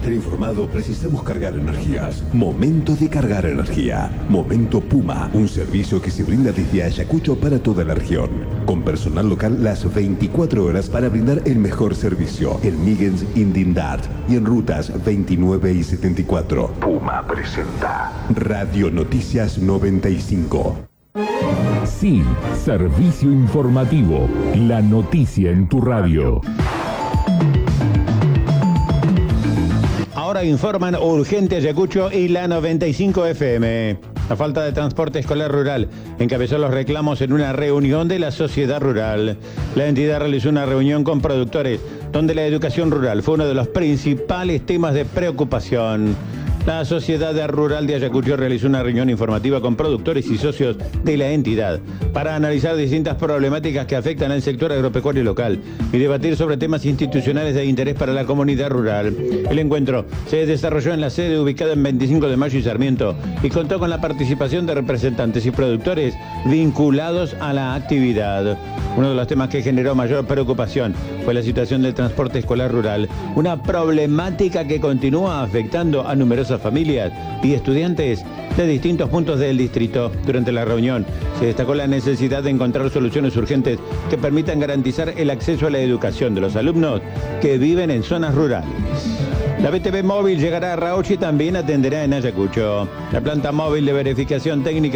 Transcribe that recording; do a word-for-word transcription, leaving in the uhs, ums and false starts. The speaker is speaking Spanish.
estar informado, precisamos cargar energías. Momento de cargar energía. Momento Puma, un servicio que se brinda desde Ayacucho para toda la región. Con personal local las veinticuatro horas para brindar el mejor servicio. En Migens, Indindart y en rutas veintinueve y setenta y cuatro. Puma presenta Radio Noticias noventa y cinco. Sí, servicio informativo. La noticia en tu radio. Ahora informan Urgente Ayacucho y la noventa y cinco F M. La falta de transporte escolar rural encabezó los reclamos en una reunión de la sociedad rural. La entidad realizó una reunión con productores donde la educación rural fue uno de los principales temas de preocupación. La Sociedad Rural de Ayacucho realizó una reunión informativa con productores y socios de la entidad para analizar distintas problemáticas que afectan al sector agropecuario local y debatir sobre temas institucionales de interés para la comunidad rural. El encuentro se desarrolló en la sede ubicada en veinticinco de mayo y Sarmiento y contó con la participación de representantes y productores vinculados a la actividad. Uno de los temas que generó mayor preocupación fue la situación del transporte escolar rural, una problemática que continúa afectando a numerosas familias y estudiantes de distintos puntos del distrito. Durante la reunión se destacó la necesidad de encontrar soluciones urgentes que permitan garantizar el acceso a la educación de los alumnos que viven en zonas rurales. La B T V móvil llegará a Rauch y también atenderá en Ayacucho. La planta móvil de verificación técnica